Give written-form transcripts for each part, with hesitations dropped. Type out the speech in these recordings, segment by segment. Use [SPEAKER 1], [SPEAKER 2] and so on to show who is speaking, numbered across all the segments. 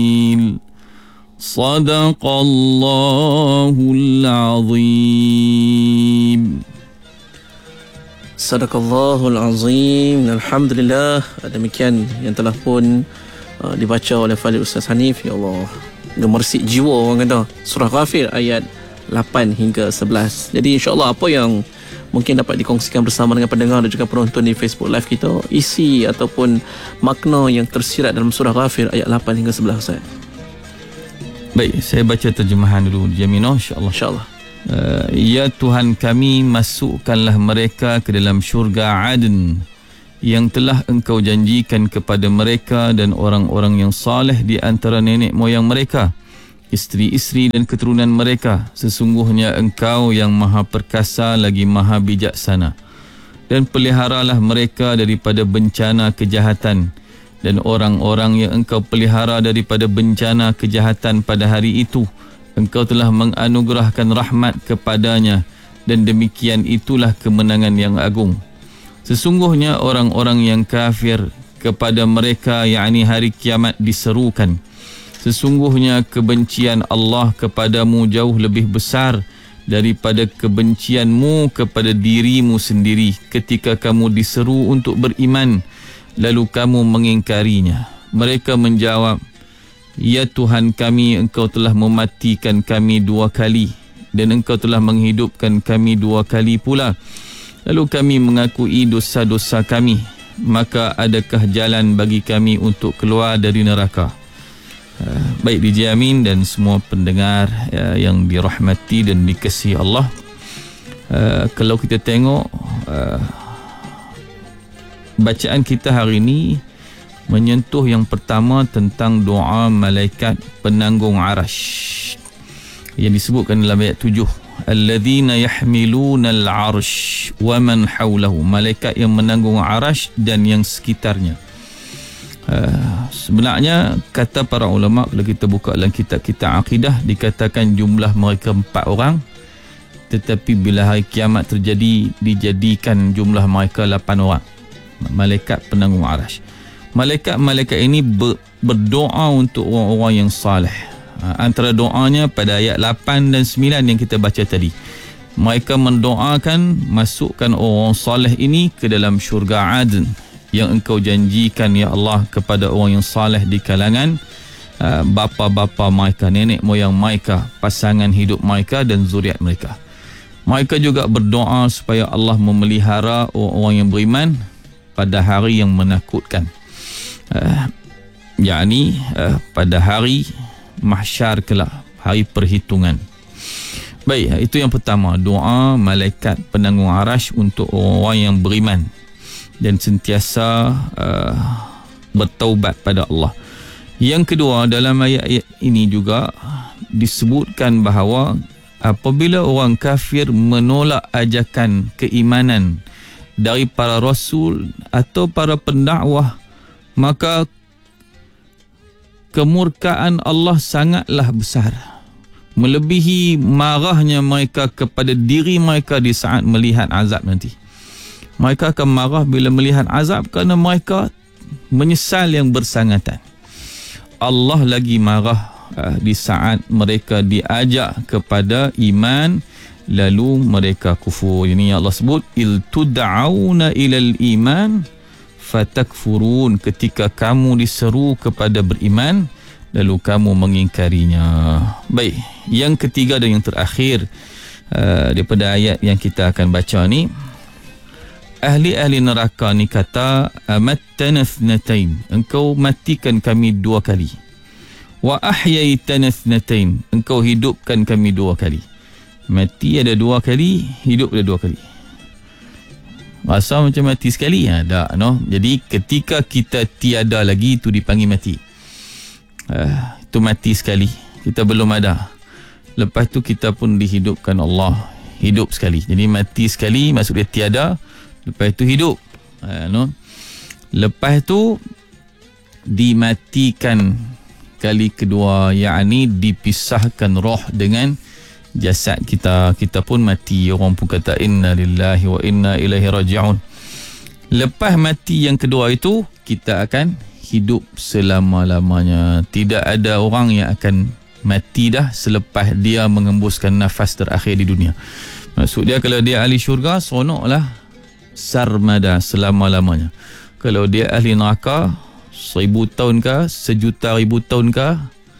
[SPEAKER 1] Sadaqallahul azim.
[SPEAKER 2] Sadaqallahul azim. Alhamdulillah. Demikian yang telah pun dibaca oleh Fadil Ustaz Hanif. Ya Allah, gemersik jiwa orang kata. Surah Ghafir ayat 8 hingga 11. Jadi insya-Allah apa yang mungkin dapat dikongsikan bersama dengan pendengar dan juga penonton di Facebook Live kita, isi ataupun makna yang tersirat dalam surah Ghafir ayat 8 hingga 11, Ustaz.
[SPEAKER 1] Baik, saya baca terjemahan dulu Jamino, insya-Allah. Ya Tuhan kami, masukkanlah mereka ke dalam syurga Aden yang telah Engkau janjikan kepada mereka dan orang-orang yang saleh di antara nenek moyang mereka, isteri-isteri dan keturunan mereka. Sesungguhnya Engkau yang maha perkasa lagi maha bijaksana. Dan peliharalah mereka daripada bencana kejahatan, dan orang-orang yang Engkau pelihara daripada bencana kejahatan pada hari itu, Engkau telah menganugerahkan rahmat kepadanya, dan demikian itulah kemenangan yang agung. Sesungguhnya orang-orang yang kafir, kepada mereka yakni hari kiamat diserukan, sesungguhnya kebencian Allah kepadamu jauh lebih besar daripada kebencianmu kepada dirimu sendiri ketika kamu diseru untuk beriman, lalu kamu mengingkarinya. Mereka menjawab, Ya Tuhan kami, Engkau telah mematikan kami 2 kali dan Engkau telah menghidupkan kami 2 kali pula. Lalu kami mengakui dosa-dosa kami, maka adakah jalan bagi kami untuk keluar dari neraka? Baik DJ Amin dan semua pendengar yang dirahmati dan dikasihi Allah, kalau kita tengok bacaan kita hari ini menyentuh yang pertama tentang doa malaikat penanggung arash yang disebutkan dalam ayat 7, alladzina yahmiluna al-arsh wa man hawlahu, malaikat yang menanggung arash dan yang sekitarnya. Sebenarnya kata para ulama, kalau kita buka dalam kitab-kitab akidah, dikatakan jumlah mereka 4 orang, tetapi bila hari kiamat terjadi dijadikan jumlah mereka 8 orang, malaikat penanggung arash. Malaikat-malaikat ini berdoa untuk orang-orang yang saleh. Antara doanya pada ayat 8 dan 9 yang kita baca tadi, mereka mendoakan masukkan orang saleh ini ke dalam syurga Aden yang Engkau janjikan ya Allah kepada orang yang saleh di kalangan bapa-bapa mereka, nenek moyang mereka, pasangan hidup mereka dan zuriat mereka. Mereka juga berdoa supaya Allah memelihara orang-orang yang beriman pada hari yang menakutkan, yakni pada hari mahsyar kelak, hari perhitungan. Baik, itu yang pertama, doa malaikat penanggung arash untuk orang-orang yang beriman dan sentiasa bertaubat pada Allah. Yang kedua, dalam ayat ini juga disebutkan bahawa apabila orang kafir menolak ajakan keimanan dari para rasul atau para pendakwah, maka kemurkaan Allah sangatlah besar, melebihi marahnya mereka kepada diri mereka di saat melihat azab nanti. Mereka akan marah bila melihat azab kerana mereka menyesal yang bersangatan. Allah lagi marah di saat mereka diajak kepada iman lalu mereka kufur. Ini Allah sebut il tud'auna ilal iman fatakfurun, ketika kamu diseru kepada beriman lalu kamu mengingkarinya. Baik, yang ketiga dan yang terakhir daripada ayat yang kita akan baca ni, ahli-ahli neraka ni kata, amattana thnatain, engkau matikan kami 2 kali, wa ahyaitana thnatain, engkau hidupkan kami 2 kali. Mati ada 2 kali, hidup ada 2 kali. Rasa macam mati sekali? Tak, no? Jadi ketika kita tiada lagi, itu dipanggil mati. Itu mati sekali, kita belum ada. Lepas tu kita pun dihidupkan Allah, hidup sekali. Jadi mati sekali maksud dia tiada, lepas tu hidup, no? Lepas tu dimatikan kali kedua, yakni dipisahkan roh dengan jasad kita. Kita pun mati. Orang pun kata inna lillahi wa inna ilaihi raji'un. Lepas mati yang kedua itu, kita akan hidup selama-lamanya. Tidak ada orang yang akan mati dah selepas dia mengembuskan nafas terakhir di dunia. Maksud dia kalau dia ahli syurga, seronoklah sarmada, selama-lamanya. Kalau dia ahli neraka, 1000 tahun ke, 1,000,000 tahun ke,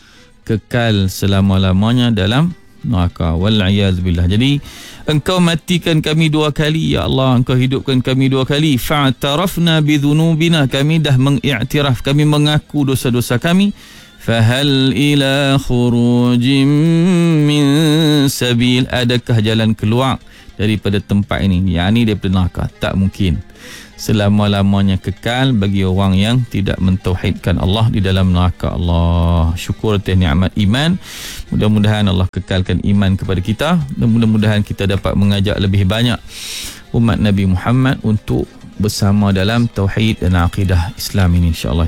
[SPEAKER 1] kekal selama-lamanya dalam neraka. Wal'iyadzubillah. Jadi engkau matikan kami 2 kali, ya Allah, engkau hidupkan kami 2 kali. Fa'tarafna bidhunubina, kami dah mengiktiraf, kami mengaku dosa-dosa kami. Fahal ila khurujim min sabil, adakah jalan keluar daripada tempat ini, yakni daripada neraka? Tak mungkin. Selama-lamanya kekal bagi orang yang tidak mentauhidkan Allah di dalam neraka. Allah, syukur atas nikmat iman. Mudah-mudahan Allah kekalkan iman kepada kita, dan mudah-mudahan kita dapat mengajak lebih banyak umat Nabi Muhammad untuk bersama dalam tauhid dan akidah Islam ini, insya-Allah.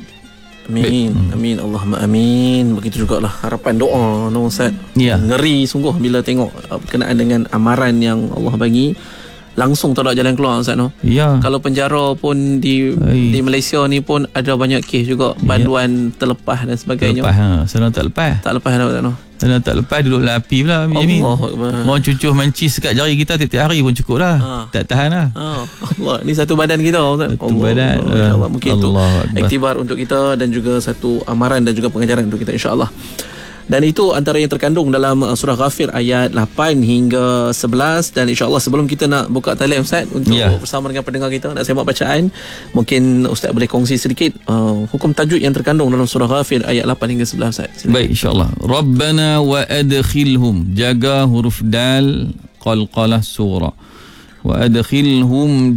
[SPEAKER 2] Amin. Amin. Allahumma amin. Begitu jugalah harapan doa, no Ustaz.
[SPEAKER 1] Ya.
[SPEAKER 2] Ngeri sungguh bila tengok berkenaan dengan amaran yang Allah bagi, langsung tak ada jalan keluar, Ustaz, no.
[SPEAKER 1] Ya.
[SPEAKER 2] Kalau penjara pun di Malaysia ni pun ada banyak kes juga, banduan terlepas dan sebagainya.
[SPEAKER 1] Terlepas, senang tak lepas.
[SPEAKER 2] Tak lepas dah, Ustaz, no.
[SPEAKER 1] Senang tak lepas, duduk lapi pula. Mau cucuh mancis sekat jari kita tiap-tiap hari pun cukup dah. Tak tahan lah.
[SPEAKER 2] Allah, ni satu badan kita, Ustaz.
[SPEAKER 1] Satu badan.
[SPEAKER 2] InsyaAllah mungkin itu
[SPEAKER 1] Allah
[SPEAKER 2] iktibar untuk kita dan juga satu amaran dan juga pengajaran untuk kita, insyaAllah. Dan itu antara yang terkandung dalam surah Ghafir ayat 8 hingga 11. Dan insyaAllah sebelum kita nak buka talian, Ustaz, untuk bersama dengan pendengar kita nak semak bacaan, mungkin Ustaz boleh kongsi sedikit hukum tajwid yang terkandung dalam surah Ghafir ayat 8 hingga 11, Ustaz.
[SPEAKER 1] Baik, insyaAllah. Rabbana wa adkhilhum, jaga huruf dal qalqalah surah. Wa adkhilhum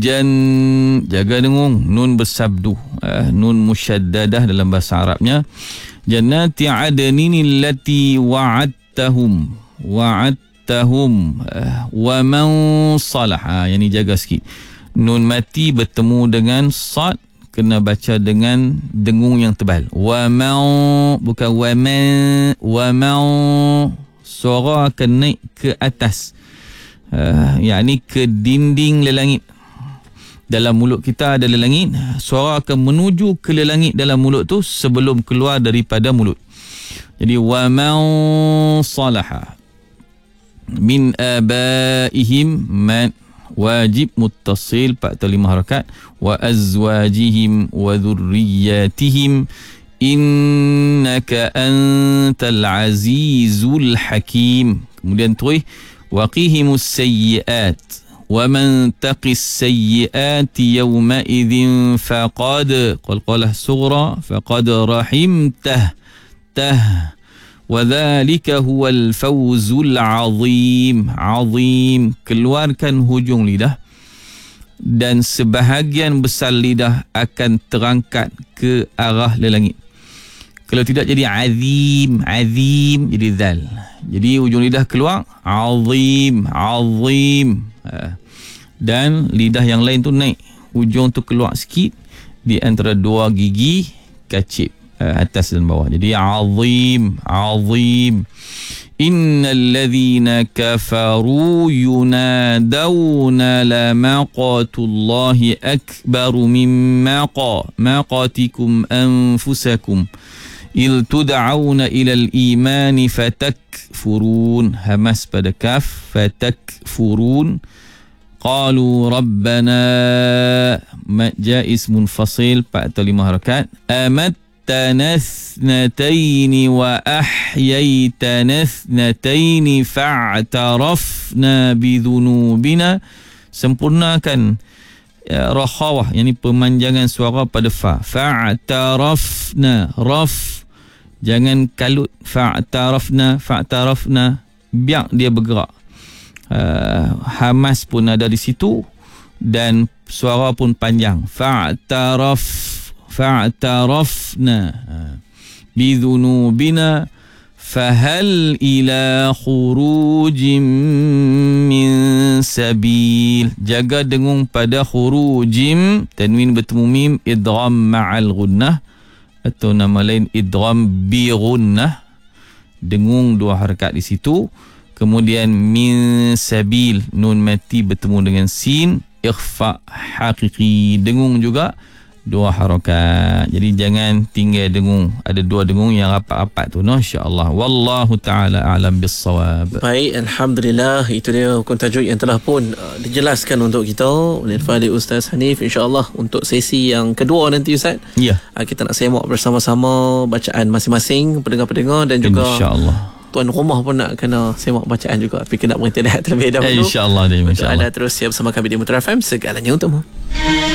[SPEAKER 1] jaga dengung, nun bersabdu, nun musyaddadah dalam bahasa Arabnya. Jannati adnin allati wa'adtahum wa man salah. Yang ni jaga sikit. Nun mati bertemu dengan sad, kena baca dengan dengung yang tebal. Wa man, bukan wa man, suara akan naik ke atas, yakni ke dinding lelangit. Dalam mulut kita ada lelangit, suara akan menuju ke lelangit dalam mulut tu sebelum keluar daripada mulut. Jadi wa man salaha min abaihim, man wajib muttasil 4 atau 5 harakat, wa azwajihim wa dhurriyyatihim innaka antal azizul hakim. Kemudian terus waqihimus sayyiat وَمَنْ تَقِ السَّيِّئَاتِ يَوْمَئِذٍ فَقَدْ قَلْقَلَهْ صُغْرَى فَقَدْ رَحِمْتَهُ وَذَلِكَ هُوَ الْفَوْزُ الْعَظِيمُ. Azim, keluarkan hujung lidah dan sebahagian besar lidah akan terangkat ke arah lelangit. Kalau tidak jadi azim jadi zal. Jadi hujung lidah keluar azim. Dan lidah yang lain tu naik, hujung tu keluar sikit di antara 2 gigi kacip, atas dan bawah. Jadi azim. Innal ladzina kafaru yunadawna la maqatullahi akbaru min maqatikum anfusakum il tud'auna ilal imani fatakfurun. Hamas pada kaf, fatakfurun. Qalu rabbana, majja ismun fasil 4 atau 5 harakat. Amattana thnataini wa ahyaitana thnataini fa'tarafna bidhunubina. Sempurnakan rakhawah, yakni pemanjangan suara pada fa. Fa'tarafna, raf, jangan kalut. Fa'tarafna, biar dia bergerak. Hamas pun ada di situ dan suara pun panjang. Fa'tarafna bidhunubina fahal ila khurujim min sabil. Jaga dengung pada khurujim, tanwin bertemu mim, idgham ma'al gunnah atau nama lain idgham bi gunnah, dengung 2 harakat di situ. Kemudian min sabil, nun mati bertemu dengan sin, ikhfa hakiki, dengung juga 2 harakat. Jadi jangan tinggal dengung. Ada 2 dengung yang rapat-rapat tu. Masya-Allah. Wallahu taala a'lam bis-shawab.
[SPEAKER 2] Baik, alhamdulillah, itu dia hukum tajuk yang telah pun dijelaskan untuk kita oleh Fadil Ustaz Hanif. InsyaAllah untuk sesi yang kedua nanti Ustaz,
[SPEAKER 1] Ya.
[SPEAKER 2] kita nak semak bersama-sama bacaan masing-masing pendengar-pendengar, dan juga
[SPEAKER 1] InsyaAllah.
[SPEAKER 2] tuan rumah pun nak kena semak bacaan juga. Tapi kena berhenti rehat terlebih dahulu.
[SPEAKER 1] InsyaAllah.
[SPEAKER 2] Anda terus siap bersama kami di Mutiara FM, segalanya untukmu.